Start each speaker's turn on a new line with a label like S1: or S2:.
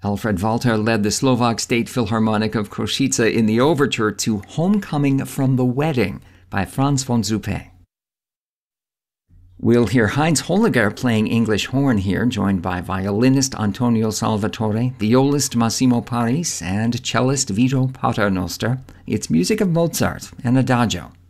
S1: Alfred Walter led the Slovak State Philharmonic of Košice in the overture to Homecoming from the Wedding by Franz von Suppé. We'll hear Heinz Holliger playing English horn here, joined by violinist Antonio Salvatore, violist Massimo Paris, and cellist Vito Paternoster. It's music of Mozart and Adagio.